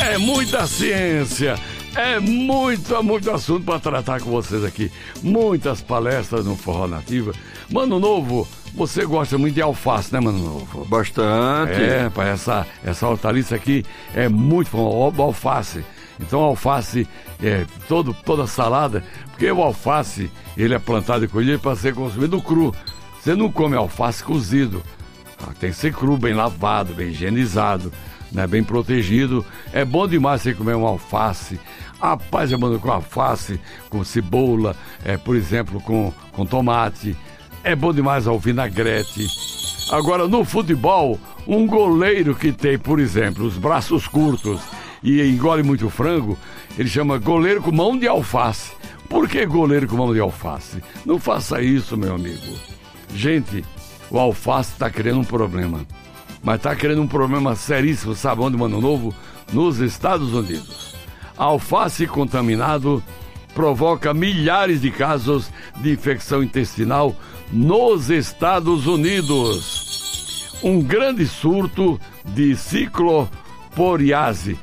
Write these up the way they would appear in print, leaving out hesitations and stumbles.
É muita ciência, é muito assunto para tratar com vocês aqui. Muitas palestras no Forró Nativa. Mano Novo, você gosta muito de alface, né, Mano Novo? Bastante. É, para essa hortaliça aqui é muito bom, alface. Então alface toda salada, porque o alface ele é plantado e colhido para ser consumido cru. Você não come alface cozido. Tem que ser cru, bem lavado, bem higienizado, né, bem protegido. É bom demais você comer uma alface. Rapaz, eu mando com alface, com cebola, por exemplo, com tomate. É bom demais ao vinagrete. Agora, no futebol, um goleiro que tem, por exemplo, os braços curtos e engole muito frango, ele chama goleiro com mão de alface. Por que goleiro com mão de alface? Não faça isso, meu amigo. Gente, o alface está criando um problema. Mas está criando um problema seríssimo, sabe onde, Mano Novo? Nos Estados Unidos. Alface contaminado provoca milhares de casos de infecção intestinal nos Estados Unidos. Um grande surto de ciclosporiase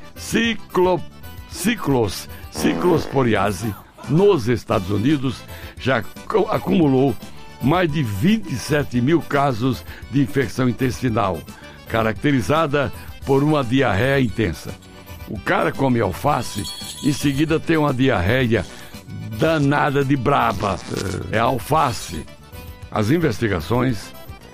nos Estados Unidos já acumulou mais de 27 mil casos de infecção intestinal, caracterizada por uma diarreia intensa. O cara come alface, em seguida tem uma diarreia danada de braba. É alface. As investigações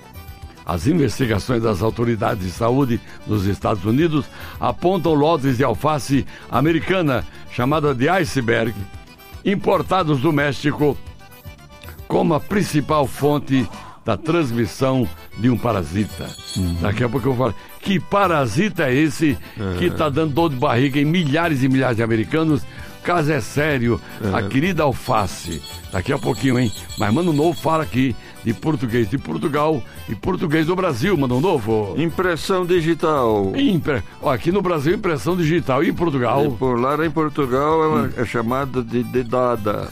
das autoridades de saúde dos Estados Unidos apontam lotes de alface americana, chamada de iceberg, importados do México, como a principal fonte da transmissão de um parasita. Daqui a pouco eu falo, que parasita é esse que está dando dor de barriga em milhares e milhares de americanos? O caso é sério, a querida alface. Daqui a pouquinho, hein? Mas Mano Novo fala aqui de português de Portugal e português do Brasil, Mano Novo. Impressão digital. Aqui no Brasil, impressão digital. E em Portugal? E por lá em Portugal é chamada de dedada.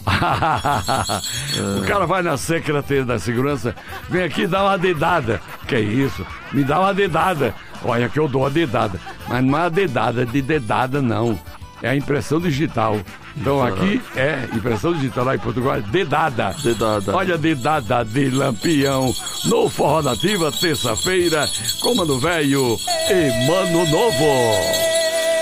O cara vai na Secretaria da Segurança, vem aqui dar uma dedada. Que é isso? Me dá uma dedada. Olha que eu dou a dedada. Mas não é a dedada de dedada, não. É a impressão digital. Então aqui é impressão digital, lá em Portugal é dedada. Olha a dedada de Lampião no Forró Nativa, terça-feira, com Mano Velho e Mano Novo.